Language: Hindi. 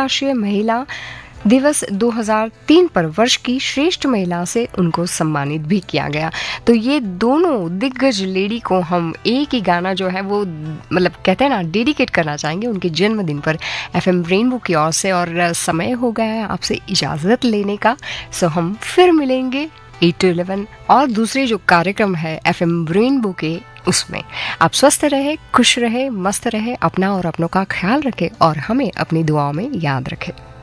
अंतर्राष्ट्रीय महिला दिवस 2003 पर वर्ष की श्रेष्ठ महिला से उनको सम्मानित भी किया गया। तो ये दोनों दिग्गज लेडी को हम एक ही गाना जो है वो मतलब कहते हैं ना डेडिकेट करना चाहेंगे उनके जन्मदिन पर एफएम रेनबो की ओर से। और समय हो गया है आपसे इजाज़त लेने का। सो हम फिर मिलेंगे 8 to 11 और दूसरे जो कार्यक्रम है एफएम रेनबो के उसमें। आप स्वस्थ रहे, खुश रहे, मस्त रहे, अपना और अपनों का ख्याल रखें और हमें अपनी दुआओं में याद रखें।